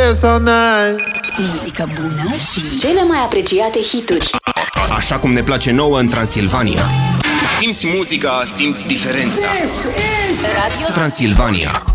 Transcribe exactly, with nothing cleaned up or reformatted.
dance all night. Muzică bună și cele mai apreciate hituri. Așa cum ne place nouă în Transilvania. Simți muzica, simți diferența. Radio Transilvania.